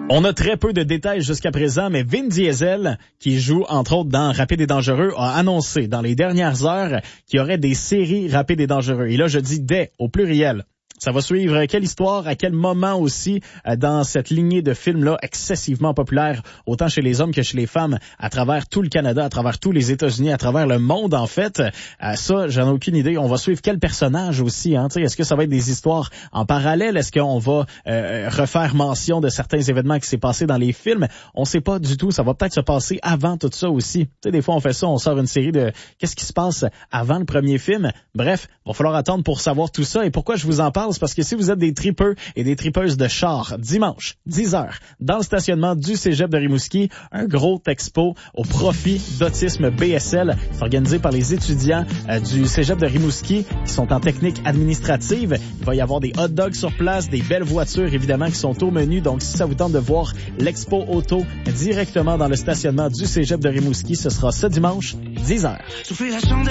On a très peu de détails jusqu'à présent, mais Vin Diesel, qui joue entre autres dans Rapide et Dangereux, a annoncé dans les dernières heures qu'il y aurait des séries Rapide et Dangereux. Et là, je dis des au pluriel. Ça va suivre quelle histoire, à quel moment aussi dans cette lignée de films-là excessivement populaire, autant chez les hommes que chez les femmes, à travers tout le Canada, à travers tous les États-Unis, à travers le monde en fait. Ça, j'en ai aucune idée. On va suivre quel personnage aussi. Est-ce que ça va être des histoires en parallèle? Est-ce qu'on va refaire mention de certains événements qui s'est passé dans les films? On sait pas du tout. Ça va peut-être se passer avant tout ça aussi. Des fois on fait ça, on sort une série de qu'est-ce qui se passe avant le premier film. Bref, il va falloir attendre pour savoir tout ça. Et pourquoi je vous en parle? C'est parce que si vous êtes des tripeux et des tripeuses de chars, dimanche, 10h, dans le stationnement du Cégep de Rimouski, un gros expo au profit d'Autisme BSL. C'est organisé par les étudiants du Cégep de Rimouski qui sont en technique administrative. Il va y avoir des hot dogs sur place, des belles voitures évidemment qui sont au menu. Donc si ça vous tente de voir l'expo auto directement dans le stationnement du Cégep de Rimouski, ce sera ce dimanche, 10h.